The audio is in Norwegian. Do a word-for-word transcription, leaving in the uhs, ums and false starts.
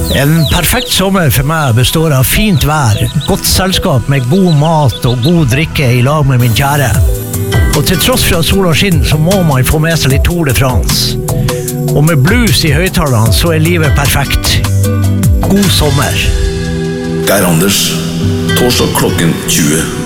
En perfekt sommer for meg består av fint vær, godt selskap med god mat og god drikke i lag med min kjære. Og til tross for at sola skinner, så må man få med seg litt Tour de France. Og med blues i høyttalerne, så er livet perfekt. God sommer. Geir Anders, torsdag klokken tjue.